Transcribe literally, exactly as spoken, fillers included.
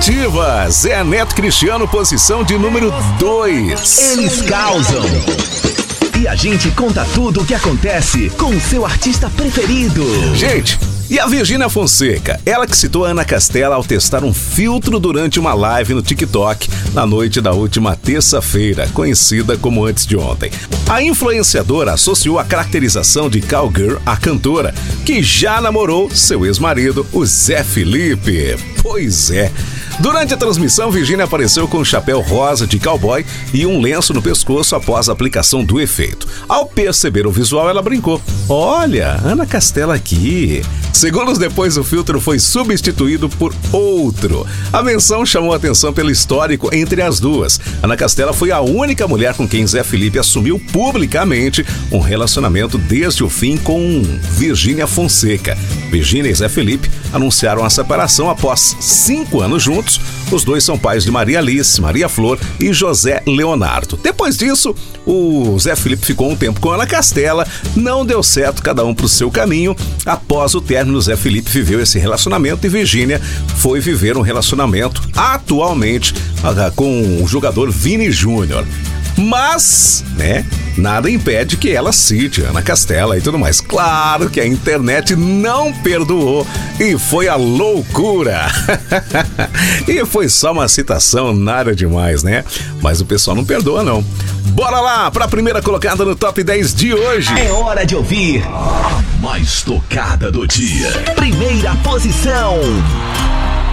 negativa. Zé Neto Cristiano, posição de número dois. Eles causam. E a gente conta tudo o que acontece com o seu artista preferido. Gente, e a Virgínia Fonseca? Ela que citou a Ana Castela ao testar um filtro durante uma live no TikTok na noite da última terça-feira, conhecida como antes de ontem. A influenciadora associou a caracterização de cowgirl à cantora, que já namorou seu ex-marido, o Zé Felipe. Pois é. Durante a transmissão, Virgínia apareceu com um chapéu rosa de cowboy e um lenço no pescoço após a aplicação do efeito. Ao perceber o visual, ela brincou: "Olha, Ana Castela aqui." Segundos depois, o filtro foi substituído por outro. A menção chamou a atenção pelo histórico entre as duas. Ana Castela foi a única mulher com quem Zé Felipe assumiu publicamente um relacionamento desde o fim com Virgínia Fonseca. Virgínia e Zé Felipe anunciaram a separação após cinco anos juntos. Os dois são pais de Maria Alice, Maria Flor e José Leonardo. Depois disso, o Zé Felipe ficou um tempo com Ana Castela, não deu certo, cada um pro seu caminho. Após o término, Zé Felipe viveu esse relacionamento e Virgínia foi viver um relacionamento atualmente com o jogador Vini Júnior. Mas, né, nada impede que ela cite Ana Castela e tudo mais. Claro que a internet não perdoou e foi a loucura. E foi só uma citação, nada demais, né? Mas o pessoal não perdoa, não. Bora lá para a primeira colocada no Top dez de hoje. É hora de ouvir a mais tocada do dia. Primeira posição.